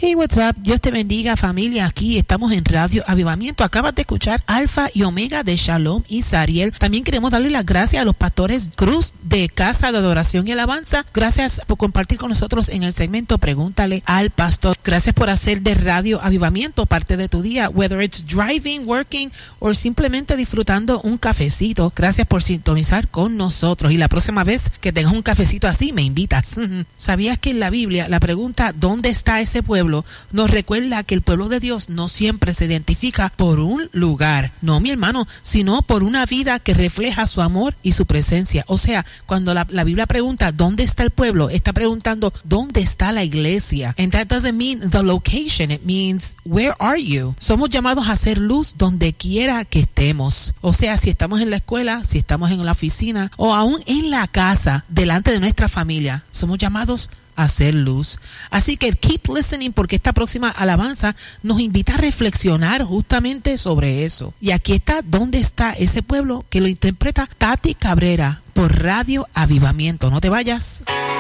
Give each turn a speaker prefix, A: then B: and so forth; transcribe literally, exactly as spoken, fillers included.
A: Hey, what's up? Dios te bendiga, familia. Aquí estamos en Radio Avivamiento. Acabas de escuchar Alfa y Omega de Shalom y Sariel. También queremos darle las gracias a los pastores Cruz de Casa de Adoración y Alabanza. Gracias por compartir con nosotros en el segmento Pregúntale al Pastor. Gracias por hacer de Radio Avivamiento parte de tu día, whether it's driving, working o simplemente disfrutando un cafecito. Gracias por sintonizar con nosotros. Y la próxima vez que tengas un cafecito así, me invitas. ¿Sabías que en la Biblia la pregunta ¿dónde está ese pueblo? Nos recuerda que el pueblo de Dios no siempre se identifica por un lugar, no, mi hermano, sino por una vida que refleja su amor y su presencia. O sea, cuando la, la Biblia pregunta ¿dónde está el pueblo?, está preguntando ¿dónde está la iglesia? And that doesn't mean the location, it means where are you? Somos llamados a hacer luz donde quiera que estemos. O sea, si estamos en la escuela, si estamos en la oficina o aún en la casa, delante de nuestra familia, somos llamados a hacer luz. Así que keep listening, porque esta próxima alabanza nos invita a reflexionar justamente sobre eso. Y aquí está ¿dónde está ese pueblo?, que lo interpreta Tati Cabrera por Radio Avivamiento. No te vayas.